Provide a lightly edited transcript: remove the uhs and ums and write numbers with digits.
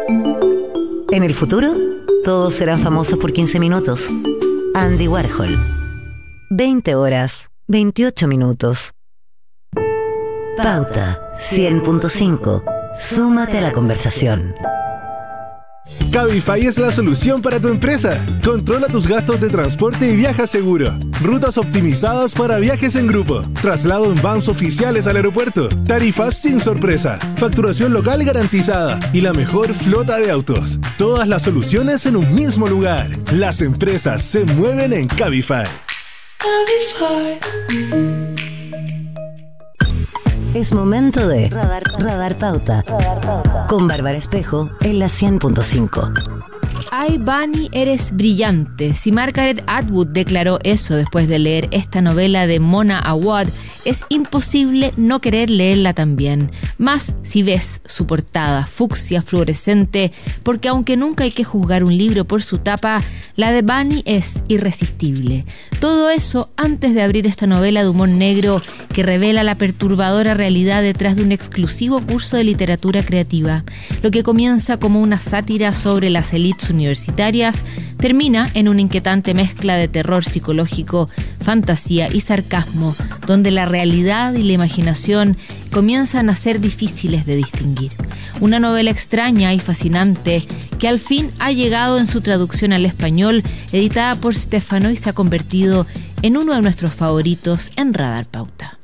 En el futuro, todos serán famosos por 15 minutos. Andy Warhol. 20 horas, 28 minutos. Pauta 100.5. Súmate a la conversación. Cabify es la solución para tu empresa. Controla tus gastos de transporte y viaja seguro. Rutas optimizadas para viajes en grupo. Traslado en vans oficiales al aeropuerto. Tarifas sin sorpresa. Facturación local garantizada. Y la mejor flota de autos. Todas las soluciones en un mismo lugar. Las empresas se mueven en Cabify. Cabify. Es momento de Radar Pauta. Con Bárbara Espejo en la 100.5. Ay, Bunny, eres brillante. Si Margaret Atwood declaró eso después de leer esta novela de Mona Awad, es imposible no querer leerla también. Más si ves su portada fucsia fluorescente, porque aunque nunca hay que juzgar un libro por su tapa, la de Bunny es irresistible. Todo eso antes de abrir esta novela de humor negro que revela la perturbadora realidad detrás de un exclusivo curso de literatura creativa. Lo que comienza como una sátira sobre las élites universitarias termina en una inquietante mezcla de terror psicológico, fantasía y sarcasmo, donde la realidad y la imaginación comienzan a ser difíciles de distinguir. Una novela extraña y fascinante que al fin ha llegado en su traducción al español, editada por Stefano, y se ha convertido en uno de nuestros favoritos en Radar Pauta.